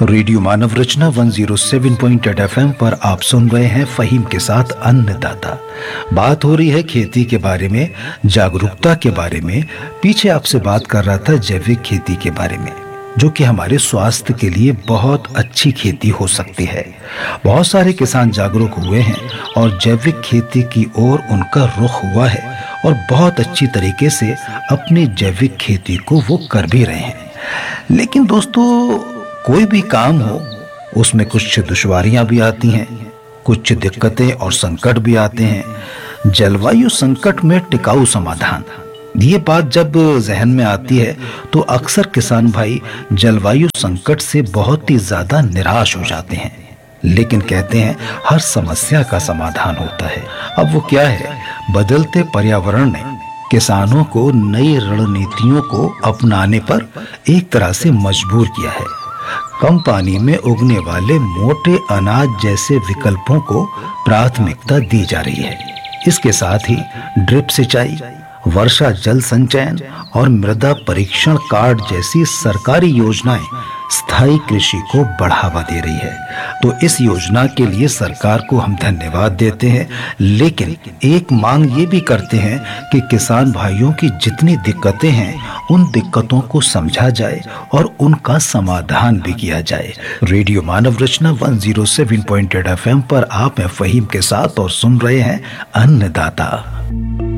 Radio मानव रचना 107.8 FM पर आप सुन रहे हैं फहीम के साथ अन्नदाता। बात हो रही है खेती के बारे में, जागरूकता के बारे में। पीछे आपसे बात कर रहा था जैविक खेती के बारे में, जो कि हमारे स्वास्थ्य के लिए बहुत अच्छी खेती हो सकती है। बहुत सारे किसान जागरूक हुए हैं और जैविक खेती की ओर उनका रुख हुआ है और बहुत अच्छी तरीके से अपनी जैविक खेती को वो कर भी रहे हैं। लेकिन दोस्तों, कोई भी काम हो उसमें कुछ दुश्वारियां भी आती हैं, कुछ दिक्कतें और संकट भी आते हैं। जलवायु संकट में टिकाऊ समाधान, ये बात जब जहन में आती है तो अक्सर किसान भाई जलवायु संकट से बहुत ही ज्यादा निराश हो जाते हैं। लेकिन कहते हैं हर समस्या का समाधान होता है। अब वो क्या है? बदलते पर्यावरण ने किसानों को नई रणनीतियों को अपनाने पर एक तरह से मजबूर किया है। कम पानी में उगने वाले मोटे अनाज जैसे विकल्पों को प्राथमिकता दी जा रही है। इसके साथ ही ड्रिप सिंचाई, वर्षा जल संचयन और मृदा परीक्षण कार्ड जैसी सरकारी योजनाएं स्थायी कृषि को बढ़ावा दे रही है। तो इस योजना के लिए सरकार को हम धन्यवाद देते हैं, लेकिन एक मांग ये भी करते हैं कि किसान भाइयों की जितनी दिक्कतें हैं उन दिक्कतों को समझा जाए और उनका समाधान भी किया जाए। रेडियो मानव रचना 107.8 FM पर आप हैं फहीम के साथ और सुन रहे हैं अन्नदाता।